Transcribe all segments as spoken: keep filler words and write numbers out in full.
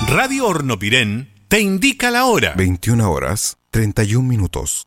Radio Hornopirén te indica la hora. veintiuna horas, treinta y un minutos.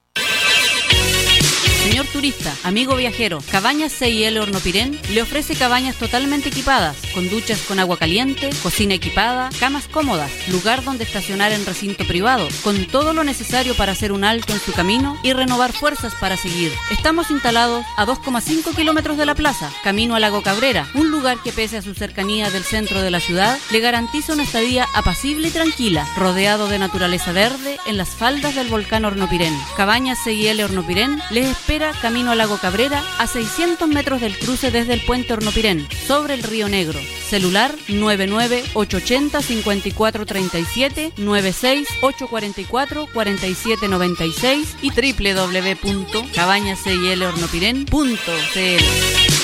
Señor turista, amigo viajero, Cabañas C I L Hornopirén le ofrece cabañas totalmente equipadas, con duchas con agua caliente, cocina equipada, camas cómodas, lugar donde estacionar en recinto privado, con todo lo necesario para hacer un alto en su camino y renovar fuerzas para seguir. Estamos instalados a dos coma cinco kilómetros de la plaza, camino al Lago Cabrera, un lugar que pese a su cercanía del centro de la ciudad, le garantiza una estadía apacible y tranquila, rodeado de naturaleza verde en las faldas del volcán Hornopirén. Cabañas C I L Hornopirén les espera camino al Lago Cabrera a seiscientos metros del cruce desde el puente Hornopirén, sobre el río Negro. Celular nueve nueve ocho ocho cero cinco cuatro tres siete, nueve seis ocho cuatro cuatro cuatro siete nueve seis y doble u doble u doble u punto cabañas c i l hornopirén punto c l.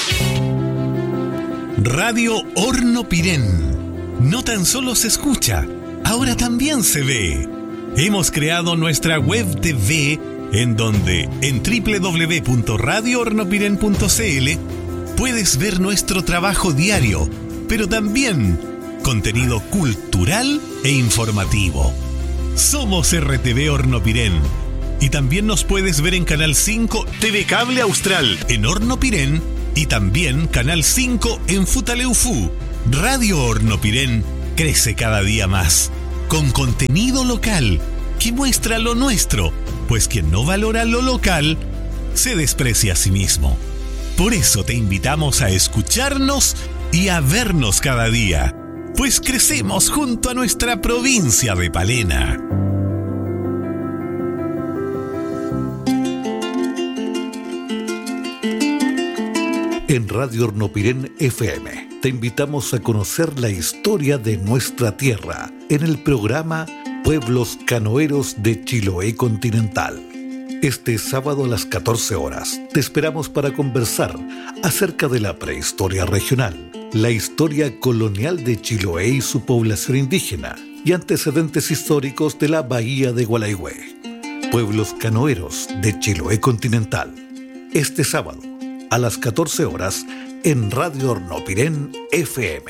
Radio Hornopirén. No tan solo se escucha, ahora también se ve. Hemos creado nuestra web T V en donde en doble u doble u doble u punto radio hornopirén punto c l puedes ver nuestro trabajo diario, pero también contenido cultural e informativo. Somos R T V Hornopirén y también nos puedes ver en Canal cinco T V Cable Austral en Hornopirén y también Canal cinco en Futaleufú. Radio Hornopirén crece cada día más, con contenido local que muestra lo nuestro, pues quien no valora lo local se desprecia a sí mismo. Por eso te invitamos a escucharnos y a vernos cada día, pues crecemos junto a nuestra provincia de Palena. En Radio Hornopirén F M te invitamos a conocer la historia de nuestra tierra en el programa Pueblos Canoeros de Chiloé Continental. Este sábado a las catorce horas te esperamos para conversar acerca de la prehistoria regional, la historia colonial de Chiloé y su población indígena y antecedentes históricos de la bahía de Gualeguay. Pueblos Canoeros de Chiloé Continental. Este sábado a las catorce horas en Radio Hornopirén F M.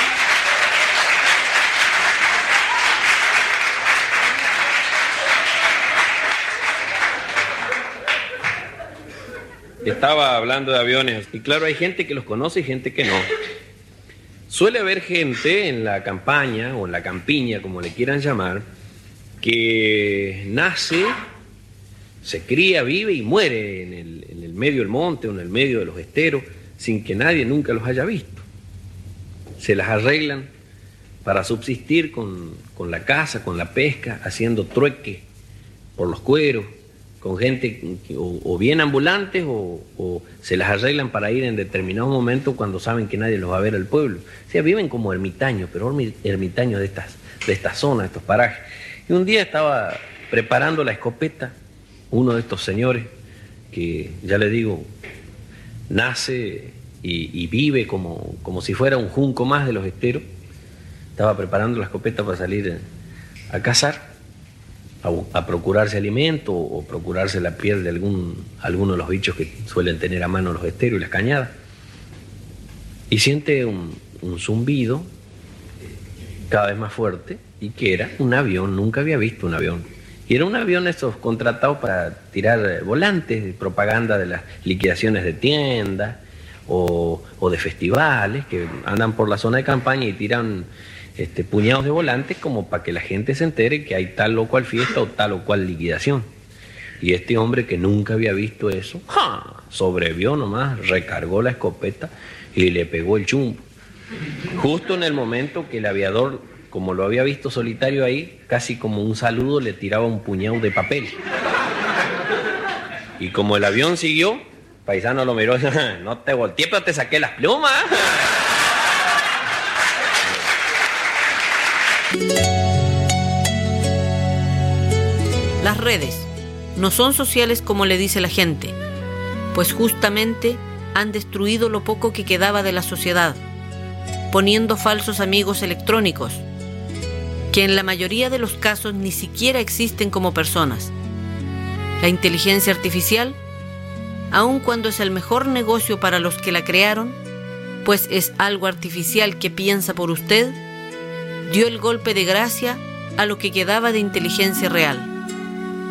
Estaba hablando de aviones y claro, hay gente que los conoce y gente que no. Suele haber gente en la campaña o en la campiña, como le quieran llamar, que nace, se cría, vive y muere en el, en el medio del monte o en el medio de los esteros sin que nadie nunca los haya visto. Se las arreglan para subsistir con, con la caza, con la pesca, haciendo trueque por los cueros, con gente o, o bien ambulantes o, o se las arreglan para ir en determinado momento cuando saben que nadie los va a ver al pueblo. O sea, viven como ermitaños, pero ermitaños de estas, de estas zonas, de estos parajes. Y un día estaba preparando la escopeta uno de estos señores que, ya le digo, nace y, y vive como, como si fuera un junco más de los esteros. Estaba preparando la escopeta para salir a cazar, A, a procurarse alimento o procurarse la piel de algún, alguno de los bichos que suelen tener a mano los esteros y las cañadas. Y siente un, un zumbido cada vez más fuerte y que era un avión, nunca había visto un avión. Y era un avión estos contratados para tirar volantes de propaganda de las liquidaciones de tiendas o, o de festivales que andan por la zona de campaña y tiran Este, puñados de volantes como para que la gente se entere que hay tal o cual fiesta o tal o cual liquidación. Y este hombre que nunca había visto eso, ¡ja!, sobrevivió nomás, recargó la escopeta y le pegó el chumbo. Justo en el momento que el aviador, como lo había visto solitario ahí, casi como un saludo le tiraba un puñado de papel. Y como el avión siguió, Paisano lo miró y dijo, no te volteé, pero te saqué las plumas. Las redes no son sociales como le dice la gente, pues justamente han destruido lo poco que quedaba de la sociedad, poniendo falsos amigos electrónicos, que en la mayoría de los casos ni siquiera existen como personas. La inteligencia artificial, aun cuando es el mejor negocio para los que la crearon, pues es algo artificial que piensa por usted, dio el golpe de gracia a lo que quedaba de inteligencia real.